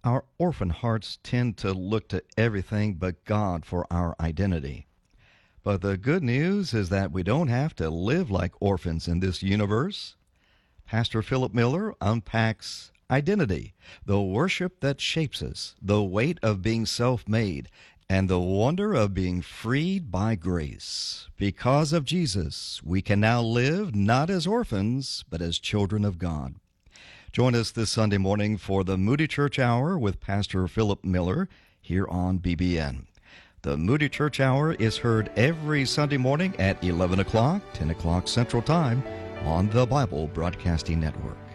Our orphan hearts tend to look to everything but God for our identity. But the good news is that we don't have to live like orphans in this universe. Pastor Philip Miller unpacks identity, the worship that shapes us, the weight of being self made, and the wonder of being freed by grace. Because of Jesus, we can now live not as orphans, but as children of God. Join us this Sunday morning for the Moody Church Hour with Pastor Philip Miller here on BBN. The Moody Church Hour is heard every Sunday morning at 11 o'clock, 10 o'clock Central Time on the Bible Broadcasting Network.